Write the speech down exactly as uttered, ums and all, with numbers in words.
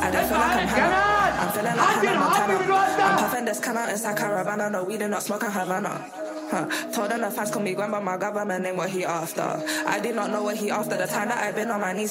I don't feel like I'm Hannah. I'm feeling like Hannah Montana. I'm puffing this can out inside Caravana. No, we do not smoke in Havana. Huh. Told them the fans call me grandma, my government name what he after. I did not know what he after. The time that I've been on my knees